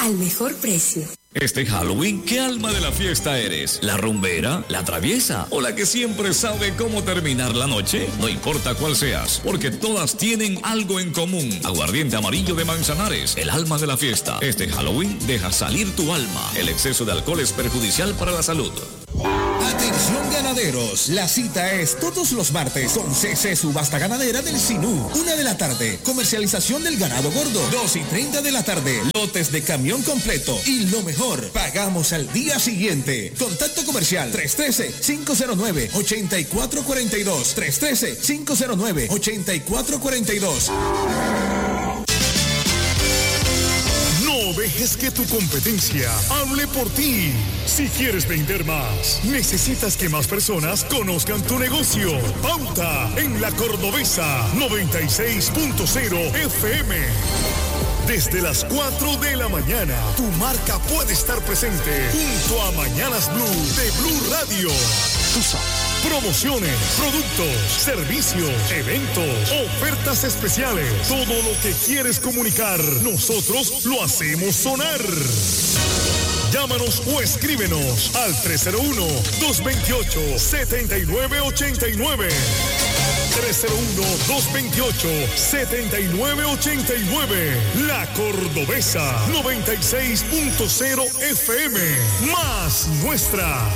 al mejor precio. Este Halloween, ¿qué alma de la fiesta eres? ¿La rumbera, la traviesa o la que siempre sabe cómo terminar la noche? No importa cuál seas, porque todas tienen algo en común. Aguardiente amarillo de Manzanares, el alma de la fiesta. Este Halloween, deja salir tu alma. El exceso de alcohol es perjudicial para la salud. Atención ganaderos, la cita es todos los martes con CC Subasta Ganadera del Sinú, 1 de la tarde, comercialización del ganado gordo, 2:30 de la tarde, lotes de camión completo y lo mejor, pagamos al día siguiente. Contacto comercial 313-509-8442, 313-509-8442. No dejes que tu competencia hable por ti. Si quieres vender más, necesitas que más personas conozcan tu negocio. Pauta en La Cordobesa 96.0 FM. Desde las 4 de la mañana, tu marca puede estar presente junto a Mañanas Blue de Blue Radio. Tú sabes. Promociones, productos, servicios, eventos, ofertas especiales. Todo lo que quieres comunicar, nosotros lo hacemos sonar. Llámanos o escríbenos al 301-228-7989. 301-228-7989. La Cordobesa 96.0 FM. Más nuestra.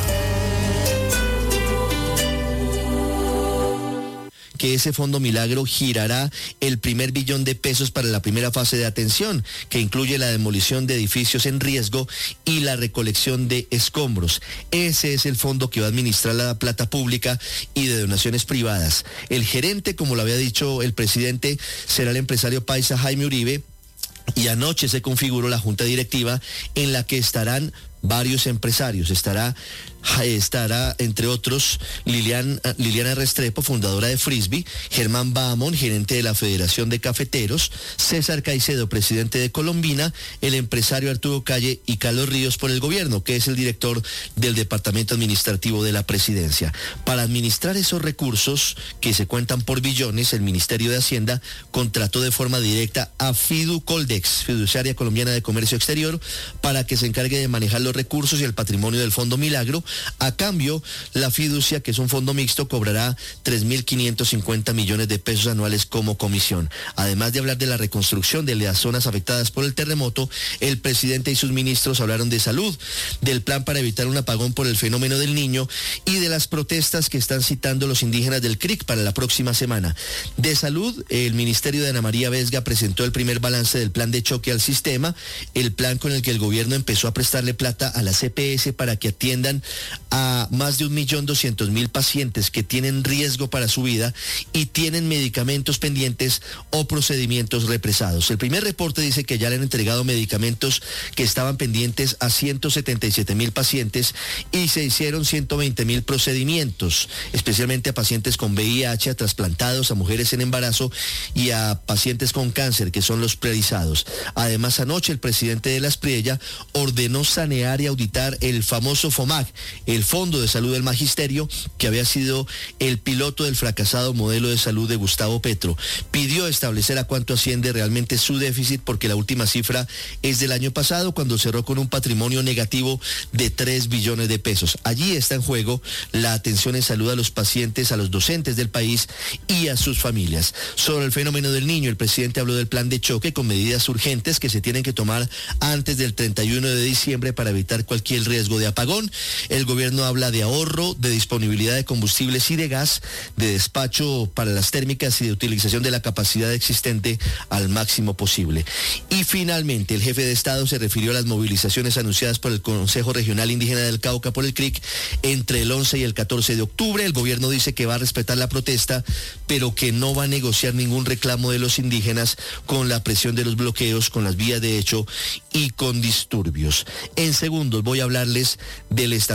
Que ese Fondo Milagro girará el $1 billón para la primera fase de atención, que incluye la demolición de edificios en riesgo y la recolección de escombros. Ese es el fondo que va a administrar la plata pública y de donaciones privadas. El gerente, como lo había dicho el presidente, será el empresario paisa Jaime Uribe, y anoche se configuró la junta directiva en la que estarán varios empresarios. Estará entre otros Liliana Restrepo, fundadora de Frisbee, Germán Bahamón, gerente de la Federación de Cafeteros, César Caicedo, presidente de Colombina, el empresario Arturo Calle y Carlos Ríos por el gobierno, que es el director del Departamento Administrativo de la Presidencia. Para administrar esos recursos, que se cuentan por billones, el Ministerio de Hacienda contrató de forma directa a Fiducoldex, Fiduciaria Colombiana de Comercio Exterior, para que se encargue de manejar los recursos y el patrimonio del Fondo Milagro. A cambio, la fiducia, que es un fondo mixto, cobrará 3.550 millones de pesos anuales como comisión. Además de hablar de la reconstrucción de las zonas afectadas por el terremoto, el presidente y sus ministros hablaron de salud, del plan para evitar un apagón por el fenómeno del Niño y de las protestas que están citando los indígenas del CRIC para la próxima semana. De salud, el ministerio de Ana María Vesga presentó el primer balance del plan de choque al sistema, el plan con el que el gobierno empezó a prestarle plata a la CPS para que atiendan a más de 1.200.000 pacientes que tienen riesgo para su vida y tienen medicamentos pendientes o procedimientos represados. El primer reporte dice que ya le han entregado medicamentos que estaban pendientes a 177.000 pacientes y se hicieron 120.000 procedimientos, especialmente a pacientes con VIH, a trasplantados, a mujeres en embarazo y a pacientes con cáncer, que son los priorizados. Además, anoche el presidente de la Aspriella ordenó sanear y auditar el famoso FOMAG, el Fondo de Salud del Magisterio, que había sido el piloto del fracasado modelo de salud de Gustavo Petro. Pidió establecer a cuánto asciende realmente su déficit, porque la última cifra es del año pasado, cuando cerró con un patrimonio negativo de 3 billones de pesos. Allí está en juego la atención en salud a los pacientes, a los docentes del país y a sus familias. Sobre el fenómeno del Niño, el presidente habló del plan de choque con medidas urgentes que se tienen que tomar antes del 31 de diciembre para evitar cualquier riesgo de apagón. El gobierno habla de ahorro, de disponibilidad de combustibles y de gas, de despacho para las térmicas y de utilización de la capacidad existente al máximo posible. Y finalmente, el jefe de Estado se refirió a las movilizaciones anunciadas por el Consejo Regional Indígena del Cauca por el CRIC entre el 11 y el 14 de octubre. El gobierno dice que va a respetar la protesta, pero que no va a negociar ningún reclamo de los indígenas con la presión de los bloqueos, con las vías de hecho y con disturbios. En segundos voy a hablarles del Estatuto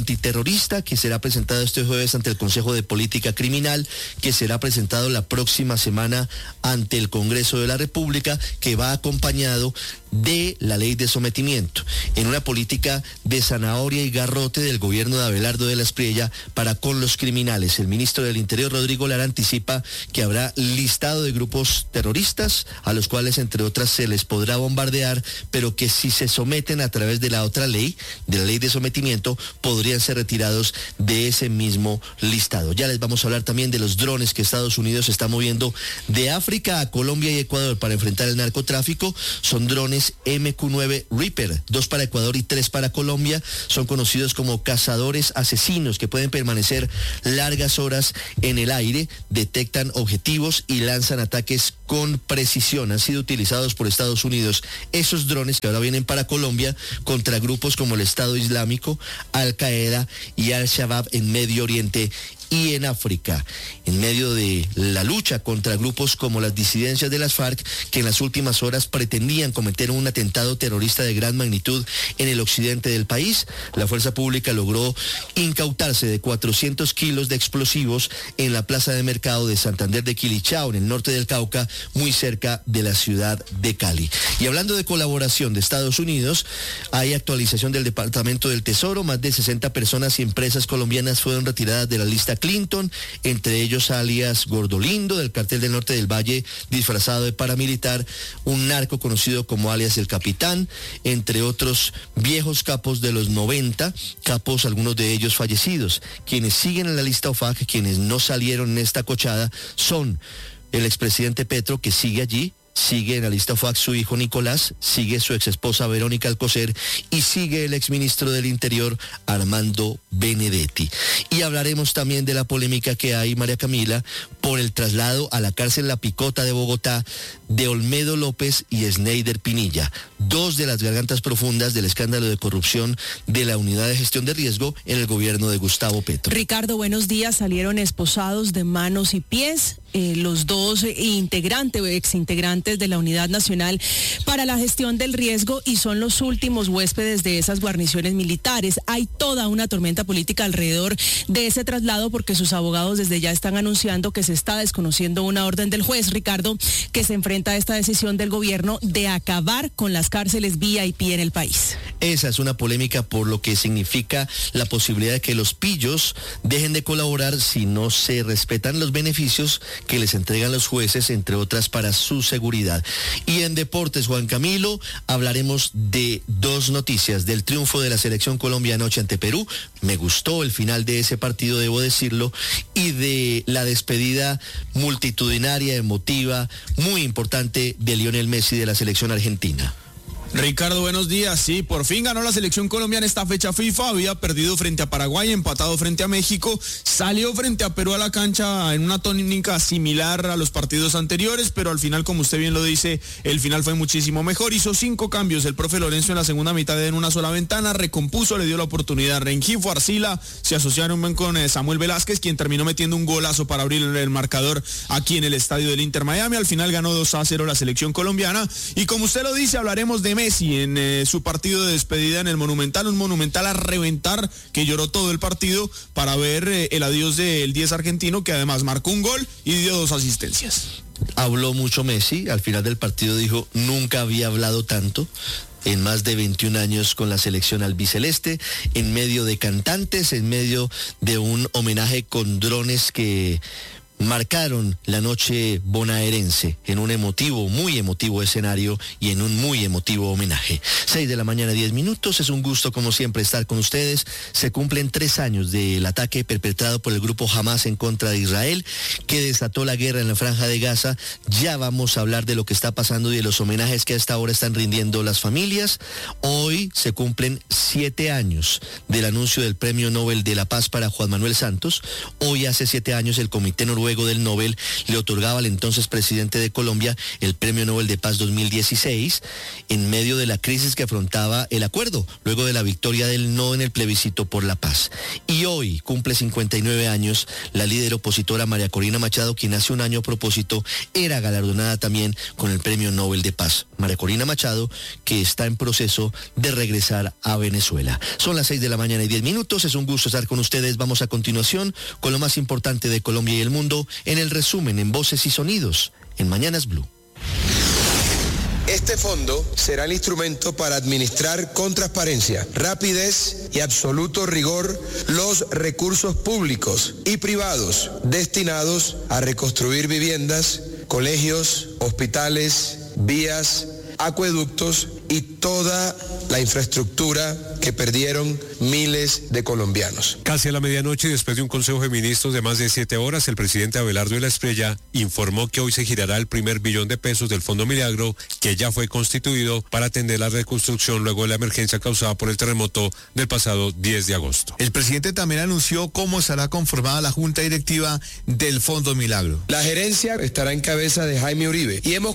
antiterrorista que será presentado este jueves ante el Consejo de Política Criminal, que será presentado la próxima semana ante el Congreso de la República, que va acompañado de la ley de sometimiento, en una política de zanahoria y garrote del gobierno de Abelardo de la Espriella para con los criminales. El ministro del Interior, Rodrigo Lara, anticipa que habrá listado de grupos terroristas a los cuales, entre otras, se les podrá bombardear, pero que si se someten a través de la otra ley, de la ley de sometimiento, podrían ser retirados de ese mismo listado. Ya les vamos a hablar también de los drones que Estados Unidos está moviendo de África a Colombia y Ecuador para enfrentar el narcotráfico. Son drones MQ-9 Reaper, 2 para Ecuador y 3 para Colombia. Son conocidos como cazadores asesinos que pueden permanecer largas horas en el aire, detectan objetivos y lanzan ataques con precisión. Han sido utilizados por Estados Unidos esos drones que ahora vienen para Colombia contra grupos como el Estado Islámico, Al Qaeda y Al-Shabaab en Medio Oriente y en África, en medio de la lucha contra grupos como las disidencias de las FARC, que en las últimas horas pretendían cometer un atentado terrorista de gran magnitud en el occidente del país. La fuerza pública logró incautarse de 400 kilos de explosivos en la plaza de mercado de Santander de Quilichao, en el norte del Cauca, muy cerca de la ciudad de Cali. Y hablando de colaboración de Estados Unidos, hay actualización del Departamento del Tesoro. Más de 60 personas y empresas colombianas fueron retiradas de la lista Clinton, entre ellos alias Gordolindo, del cartel del norte del Valle, disfrazado de paramilitar, un narco conocido como alias El Capitán, entre otros viejos capos de los 90, capos algunos de ellos fallecidos. Quienes siguen en la lista OFAC, quienes no salieron en esta cochada, son el expresidente Petro, que sigue allí, sigue en la lista OFAC su hijo Nicolás, sigue su exesposa Verónica Alcocer y sigue el exministro del Interior Armando Benedetti. Y hablaremos también de la polémica que hay, María Camila, por el traslado a la cárcel La Picota de Bogotá de Olmedo López y Sneider Pinilla, 2 de las gargantas profundas del escándalo de corrupción de la Unidad de Gestión de Riesgo en el gobierno de Gustavo Petro. Ricardo, buenos días. Salieron esposados de manos y pies los 2 exintegrantes de la Unidad Nacional para la Gestión del Riesgo y son los últimos huéspedes de esas guarniciones militares. Hay toda una tormenta política alrededor de ese traslado porque sus abogados desde ya están anunciando que se está desconociendo una orden del juez, Ricardo, que se enfrenta a esta decisión del gobierno de acabar con las cárceles VIP en el país. Esa es una polémica por lo que significa la posibilidad de que los pillos dejen de colaborar si no se respetan los beneficios que les entregan los jueces, entre otras para su seguridad. Y en deportes, Juan Camilo, hablaremos de 2 noticias: del triunfo de la selección Colombia anoche ante Perú. Me gustó el final de ese partido, debo decirlo, y de la despedida multitudinaria, emotiva, muy importante de Lionel Messi de la selección argentina. Ricardo, buenos días. Sí, por fin ganó la selección colombiana esta fecha FIFA. Había perdido frente a Paraguay, empatado frente a México. Salió frente a Perú a la cancha en una tónica similar a los partidos anteriores, pero al final, como usted bien lo dice, el final fue muchísimo mejor. Hizo 5 cambios el profe Lorenzo en la segunda mitad en una sola ventana. Recompuso, le dio la oportunidad a Rengifo, Arcila. Se asociaron bien con Samuel Velázquez, quien terminó metiendo un golazo para abrir el marcador aquí en el estadio del Inter Miami. Al final ganó 2-0 la selección colombiana. Y como usted lo dice, hablaremos de Messi en su partido de despedida en el Monumental, un Monumental a reventar que lloró todo el partido para ver el adiós del 10 argentino, que además marcó un gol y dio 2 asistencias. Habló mucho Messi, al final del partido dijo: nunca había hablado tanto en más de 21 años con la selección albiceleste, en medio de cantantes, en medio de un homenaje con drones que marcaron la noche bonaerense en un emotivo, muy emotivo escenario y en un muy emotivo homenaje. 6 de la mañana, 10 minutos. Es un gusto, como siempre, estar con ustedes. Se cumplen 3 años del ataque perpetrado por el grupo Hamas en contra de Israel, que desató la guerra en la Franja de Gaza. Ya vamos a hablar de lo que está pasando y de los homenajes que hasta ahora están rindiendo las familias. Hoy se cumplen 7 años del anuncio del Premio Nobel de la Paz para Juan Manuel Santos. Hoy hace 7 años el Comité Noruego luego del Nobel, le otorgaba al entonces presidente de Colombia el Premio Nobel de Paz 2016 en medio de la crisis que afrontaba el acuerdo, luego de la victoria del no en el plebiscito por la paz. Y hoy cumple 59 años la líder opositora María Corina Machado, quien hace un año a propósito era galardonada también con el Premio Nobel de Paz. María Corina Machado, que está en proceso de regresar a Venezuela. Son las 6 de la mañana y 10 minutos. Es un gusto estar con ustedes. Vamos a continuación con lo más importante de Colombia y el mundo en el resumen en Voces y Sonidos en Mañanas Blue. Este fondo será el instrumento para administrar con transparencia, rapidez y absoluto rigor los recursos públicos y privados destinados a reconstruir viviendas, colegios, hospitales, vías, acueductos y toda la infraestructura que perdieron miles de colombianos. Casi a la medianoche, después de un consejo de ministros de más de 7 horas, el presidente Abelardo de la Espriella informó que hoy se girará el primer billón de pesos del Fondo Milagro, que ya fue constituido para atender la reconstrucción luego de la emergencia causada por el terremoto del pasado 10 de agosto. El presidente también anunció cómo estará conformada la junta directiva del Fondo Milagro. La gerencia estará en cabeza de Jaime Uribe y hemos